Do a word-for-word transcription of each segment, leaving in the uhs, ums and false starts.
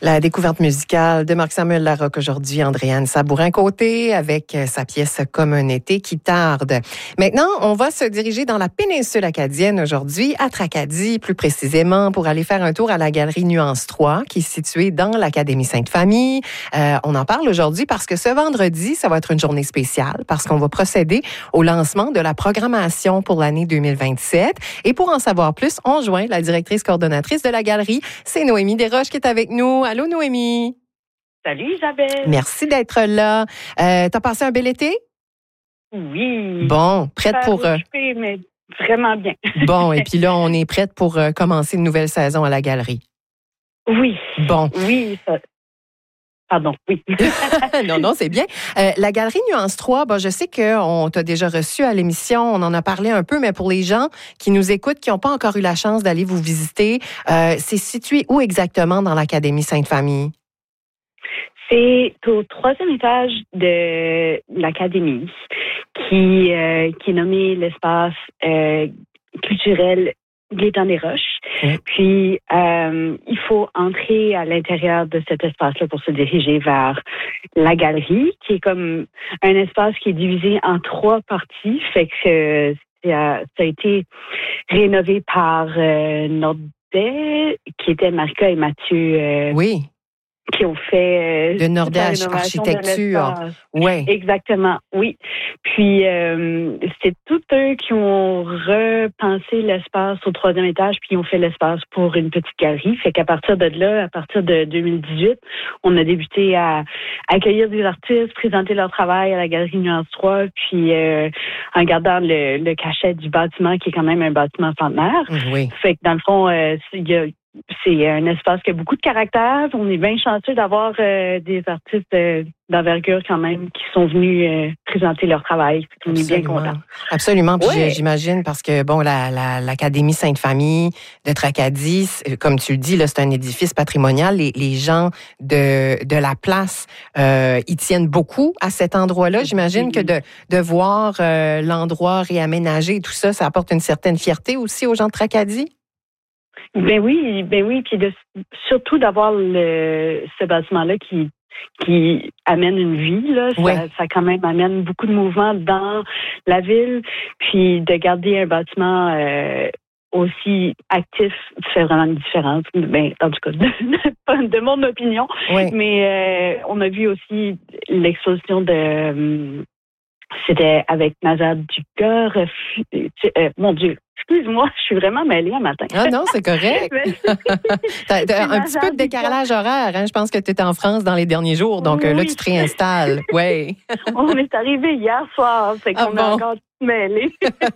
La découverte musicale de Marc-Samuel Larocque aujourd'hui, Andréane Sabourin-Côté avec sa pièce « Comme un été qui tarde ». Maintenant, on va se diriger dans la péninsule acadienne aujourd'hui, à Tracadie plus précisément, pour aller faire un tour à la galerie Nuance trois qui est située dans l'Académie Sainte-Famille. Euh, on en parle aujourd'hui parce que ce vendredi, ça va être une journée spéciale parce qu'on va procéder au lancement de la programmation pour l'année deux mille vingt-sept. Et pour en savoir plus, on joint la directrice coordonnatrice de la galerie, c'est Noémie Desroches qui est avec nous. Allô, Noémie. Salut, Isabelle. Merci d'être là. Euh, t'as passé un bel été? Oui. Bon, prête Pas pour... occupée, mais vraiment bien. Bon, et puis là, on est prête pour euh, commencer une nouvelle saison à la galerie. Oui. Bon. Oui, ça... Pardon, oui. non, non, c'est bien. Euh, la galerie Nuance trois, bon, je sais qu'on t'a déjà reçu à l'émission, on en a parlé un peu, mais pour les gens qui nous écoutent, qui n'ont pas encore eu la chance d'aller vous visiter, euh, c'est situé où exactement dans l'Académie Sainte-Famille? C'est au troisième étage de l'Académie, qui, euh, qui est nommé l'espace euh, culturel Gaétan des Roches. Oui. Puis, euh, il faut entrer à l'intérieur de cet espace-là pour se diriger vers la galerie, qui est comme un espace qui est divisé en trois parties. Fait que ça a été rénové par euh, Nordet, qui était Marika et Mathieu. Euh, oui. Qui ont fait... Euh, de Nordet Architecture. Oui. Exactement, oui. Puis, euh, c'est tous eux qui ont repensé l'espace au troisième étage, puis ils ont fait l'espace pour une petite galerie. Fait qu'à partir de là, à partir de deux mille dix-huit, on a débuté à accueillir des artistes, présenter leur travail à la galerie Nuance trois, puis euh, en gardant le, le cachet du bâtiment, qui est quand même un bâtiment centenaire. Oui. Fait que dans le fond, euh, il y a c'est un espace qui a beaucoup de caractère. On est bien chanceux d'avoir euh, des artistes euh, d'envergure quand même qui sont venus euh, présenter leur travail. On est bien contents. Absolument. Puis ouais. j'imagine parce que bon, la, la, l'Académie Sainte-Famille de Tracadie, comme tu le dis, là, c'est un édifice patrimonial. Les, les gens de, de la place, euh, ils tiennent beaucoup à cet endroit-là. J'imagine mm-hmm. que de, de voir euh, l'endroit réaménagé et tout ça, ça apporte une certaine fierté aussi aux gens de Tracadie. Ben oui, ben oui, puis de, surtout d'avoir le, ce bâtiment-là qui qui amène une vie, là, oui. ça, ça quand même amène beaucoup de mouvement dans la ville, puis de garder un bâtiment euh, aussi actif fait vraiment une différence. Ben, en tout cas, de, de mon opinion, oui. mais euh, on a vu aussi l'exposition de euh, c'était avec Nazar Dugas, euh, mon Dieu. Excuse-moi, je suis vraiment mêlée un matin. Ah non, c'est correct. t'as, t'as un petit peu de décalage horaire. Hein? Je pense que tu étais en France dans les derniers jours, donc oui. là, tu te réinstalles. Oui. On est arrivé hier soir, fait qu'on ah bon? a encore mêlé.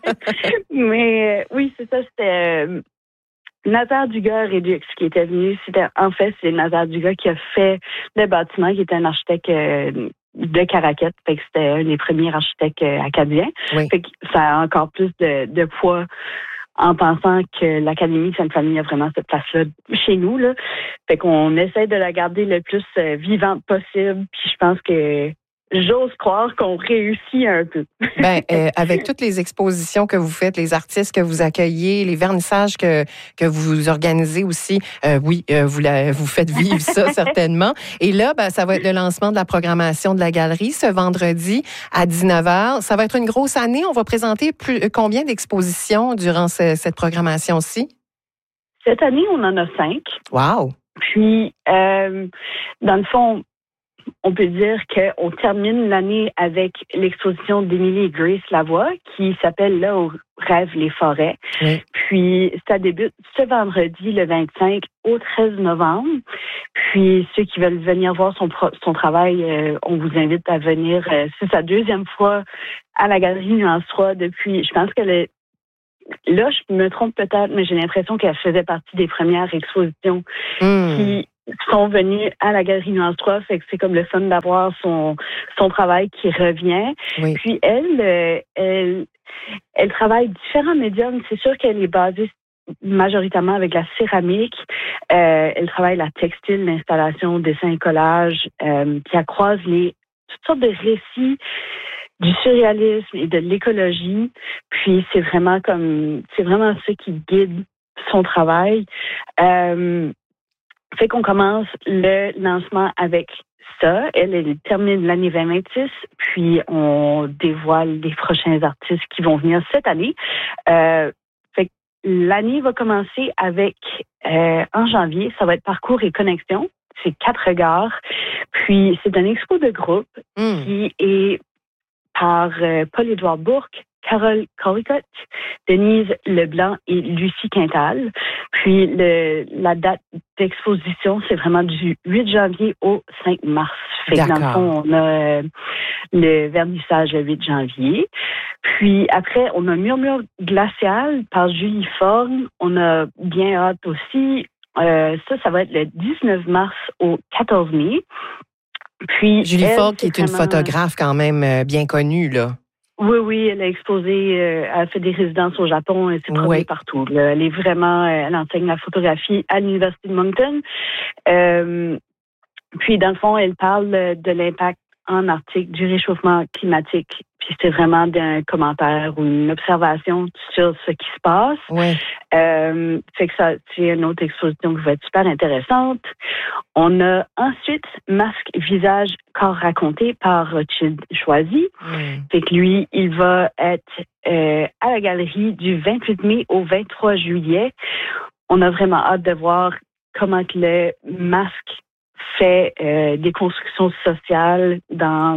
Mais euh, oui, c'est ça, c'était euh, Nazar Dugas Redux qui était venu. C'était, en fait, c'est Nazar Dugas qui a fait le bâtiment, qui était un architecte... Euh, de Caraquette, fait que c'était un des premiers architectes acadiens. Oui. Fait que ça a encore plus de, de poids en pensant que l'Académie Sainte-Famille a vraiment cette place-là chez nous, là. Fait qu'on essaie de la garder le plus vivante possible, puis je pense que j'ose croire qu'on réussit un peu. ben, euh, avec toutes les expositions que vous faites, les artistes que vous accueillez, les vernissages que que vous organisez aussi, euh, oui, euh, vous la, vous faites vivre ça certainement. Et là, ben, ça va être le lancement de la programmation de la galerie ce vendredi à dix-neuf heures. Ça va être une grosse année. On va présenter plus, combien d'expositions durant ce, cette programmation-ci? Cette année, on en a cinq. Wow! Puis, euh, dans le fond, on peut dire qu'on termine l'année avec l'exposition d'Émilie et Grace Lavoie qui s'appelle Là où rêvent les forêts. Oui. Puis ça débute ce vendredi, le vingt-cinq au treize novembre. Puis ceux qui veulent venir voir son, pro- son travail, euh, on vous invite à venir. Euh, c'est sa deuxième fois à la Galerie Nuance trois depuis, je pense qu'elle est là, je me trompe peut-être, mais j'ai l'impression qu'elle faisait partie des premières expositions mmh. qui sont venus à la Galerie Nuance trois, fait que c'est comme le fun d'avoir son son travail qui revient. Oui. Puis elle, euh, elle, elle travaille différents médiums. C'est sûr qu'elle est basée majoritairement avec la céramique. Euh, elle travaille la textile, l'installation, dessin et collage, euh, qui accroise les toutes sortes de récits du surréalisme et de l'écologie. Puis c'est vraiment comme c'est vraiment ça qui guide son travail. Euh, Fait qu'on commence le lancement avec ça. Elle, elle termine l'année vingt vingt-six, puis on dévoile les prochains artistes qui vont venir cette année. Euh, fait que l'année va commencer avec, euh, en janvier, ça va être Parcours et Connexion. C'est quatre regards. Puis c'est un expo de groupe mm. qui est par euh, Paul-Édouard Bourque, Carole Collicott, Denise Leblanc et Lucie Quintal. Puis le, la date d'exposition, c'est vraiment du huit janvier au cinq mars. Fait que dans le fond, on a euh, le vernissage le huit janvier. Puis après, on a Murmure glacial par Julie Forne. On a Bien hâte aussi. Euh, ça, ça va être le dix-neuf mars au quatorze mai. Puis Julie elle, Forne, qui est une vraiment... photographe quand même euh, bien connue, là. Oui, oui, elle a exposé, euh, elle a fait des résidences au Japon, elle s'est promenée oui. partout. Là. Elle est vraiment, euh, elle enseigne la photographie à l'Université de Moncton. Euh, puis, dans le fond, elle parle de l'impact en Arctique du réchauffement climatique. Puis, c'est vraiment un commentaire ou une observation sur ce qui se passe. Oui. Euh, fait que ça, c'est une autre exposition qui va être super intéressante. On a ensuite Masque, visage, corps raconté par Rothschild Choisy. Mm. Fait que lui, il va être euh, à la galerie du vingt-huit mai au vingt-trois juillet. On a vraiment hâte de voir comment le masque fait euh, des constructions sociales dans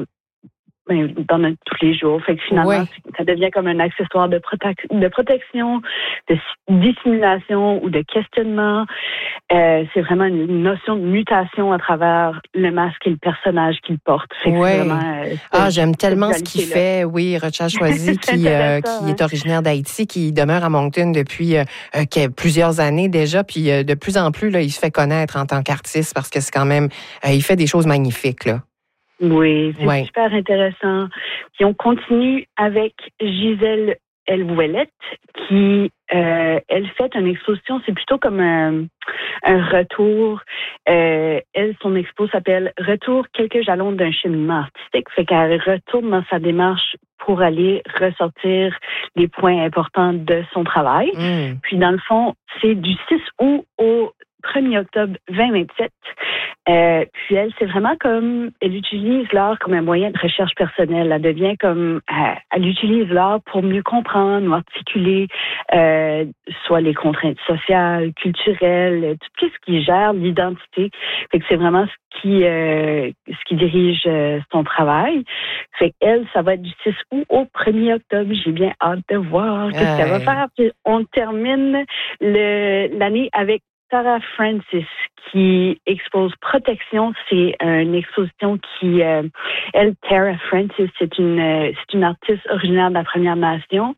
dans notre, tous les jours. Fait que finalement, ouais. ça devient comme un accessoire de, prote- de protection, de dissimulation ou de questionnement. Euh, c'est vraiment une notion de mutation à travers le masque et le personnage qu'il porte. Fait que ouais. vraiment, euh, ah, j'aime tellement ce qu'il fait. Oui, Rothschild Choisy, qui, euh, qui hein? est originaire d'Haïti, qui demeure à Moncton depuis euh, plusieurs années déjà, puis euh, de plus en plus, là, il se fait connaître en tant qu'artiste parce que c'est quand même, euh, il fait des choses magnifiques, là. Oui, c'est ouais. super intéressant. Puis on continue avec Gisèle Elvouellette qui, euh, elle fait une exposition, c'est plutôt comme un, un retour. Euh, elle, son expo s'appelle « Retour, quelques jalons d'un cheminement artistique ». Fait qu'elle retourne dans sa démarche pour aller ressortir les points importants de son travail. Mm. Puis dans le fond, c'est du six août au premier octobre vingt vingt-sept. Euh, puis elle, c'est vraiment comme, elle utilise l'art comme un moyen de recherche personnelle. Elle devient comme, euh, elle utilise l'art pour mieux comprendre ou articuler euh, soit les contraintes sociales, culturelles, tout ce qui gère l'identité. Fait que c'est vraiment ce qui, euh, ce qui dirige euh, son travail. Fait qu'elle, ça va être du six août au premier octobre. J'ai bien hâte de voir qu'est-ce hey. qu'elle va faire. Puis on termine le, l'année avec Tara Francis, qui expose Protection. C'est une exposition qui, euh, elle, Tara Francis, c'est une, euh, c'est une artiste originaire de la Première Nation,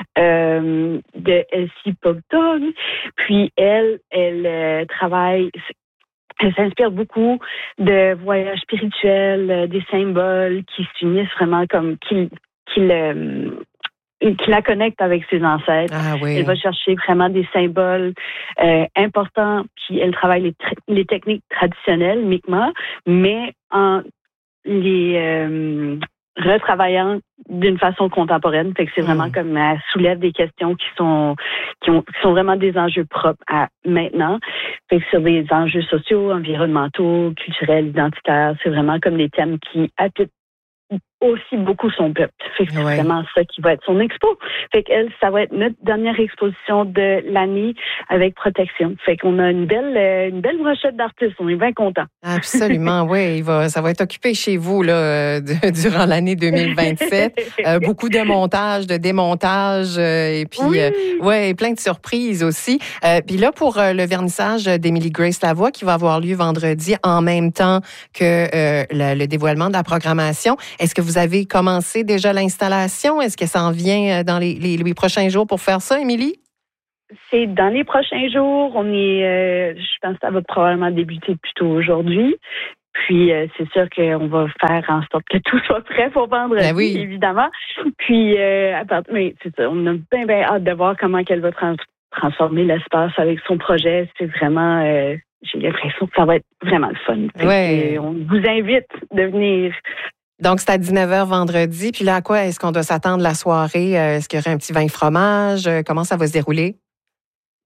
euh, de Elsipogtog. Puis elle, elle euh, travaille. Elle s'inspire beaucoup de voyages spirituels, euh, des symboles qui s'unissent vraiment comme qui, qui le qui la connecte avec ses ancêtres. Ah, oui. Elle va chercher vraiment des symboles euh, importants, puis elle travaille les, tra- les techniques traditionnelles, Mi'kmaq, mais en les euh, retravaillant d'une façon contemporaine. Fait que c'est vraiment mmh. comme elle soulève des questions qui sont qui, ont, qui sont vraiment des enjeux propres à maintenant. Fait que sur des enjeux sociaux, environnementaux, culturels, identitaires, c'est vraiment comme des thèmes qui habitent aussi beaucoup son peuple. Fait que c'est ouais. vraiment ça qui va être son expo. Fait qu'elle, ça va être notre dernière exposition de l'année avec Protection. Fait qu'on a une belle, une belle brochette d'artistes. On est bien contents. Absolument, oui. Il va, ça va être occupé chez vous là, durant l'année deux mille vingt-sept. euh, beaucoup de montage, de démontage, euh, et puis oui. euh, ouais, plein de surprises aussi. Euh, puis là, pour euh, le vernissage d'Émilie Grace Lavoie qui va avoir lieu vendredi en même temps que euh, le, le dévoilement de la programmation, est-ce que vous avez commencé déjà l'installation? Est-ce que ça en vient dans les, les, les prochains jours pour faire ça, Émilie? C'est dans les prochains jours. On est, euh, je pense que ça va probablement débuter plutôt aujourd'hui. Puis, euh, c'est sûr qu'on va faire en sorte que tout soit prêt pour vendredi, ben oui. évidemment. Puis, euh, à part, mais c'est ça, on a bien, bien hâte de voir comment elle va trans- transformer l'espace avec son projet. C'est vraiment... Euh, j'ai l'impression que ça va être vraiment le fun. Ouais. On vous invite de venir. Donc, c'est à dix-neuf heures vendredi. Puis là, à quoi est-ce qu'on doit s'attendre la soirée? Est-ce qu'il y aurait un petit vin fromage? Comment ça va se dérouler?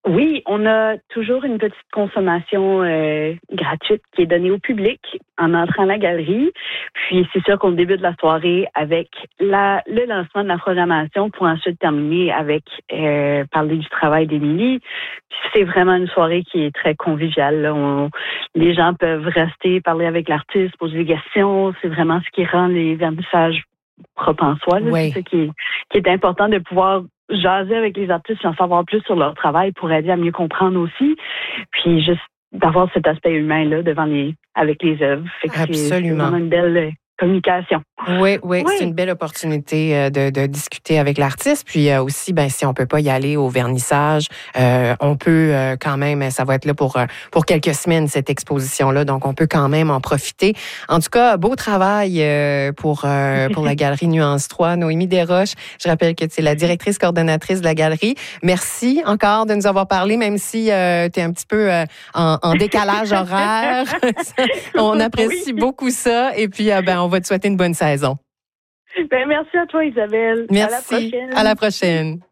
Oui, on a toujours une petite consommation euh, gratuite qui est donnée au public en entrant à la galerie. Puis c'est sûr qu'on débute la soirée avec la, le lancement de la programmation pour ensuite terminer avec euh, parler du travail d'Émilie. C'est vraiment une soirée qui est très conviviale. Là. On, les gens peuvent rester, parler avec l'artiste, poser des questions. C'est vraiment ce qui rend les vernissages propres en soi. Là. Oui. C'est ça qui est, qui est important de pouvoir jaser avec les artistes et en savoir plus sur leur travail pour aider à mieux comprendre aussi. Puis juste d'avoir cet aspect humain-là devant les, avec les œuvres. Fait que Absolument. C'est vraiment une belle communication. Oui, oui, oui, c'est une belle opportunité de, de discuter avec l'artiste. Puis euh, aussi, ben si on peut pas y aller au vernissage, euh, on peut euh, quand même, ça va être là pour pour quelques semaines cette exposition-là, donc on peut quand même en profiter. En tout cas, beau travail euh, pour euh, pour la galerie Nuance trois, Noémie Desroches. Je rappelle que tu es la directrice coordonnatrice de la galerie. Merci encore de nous avoir parlé, même si euh, tu es un petit peu euh, en, en décalage horaire. On apprécie oui. beaucoup ça. Et puis, euh, ben on va te souhaiter une bonne saison. Ben, merci à toi, Isabelle. Merci. À la prochaine. À la prochaine.